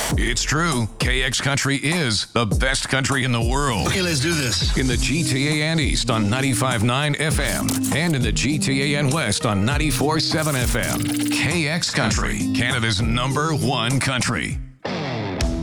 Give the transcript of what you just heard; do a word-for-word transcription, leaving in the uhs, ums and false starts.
It's true. K X Country is the best country in the world. Okay, let's do this. In the G T A N East on ninety-five point nine F M and in the G T A N West on ninety-four point seven F M. K X Country, Canada's number one country.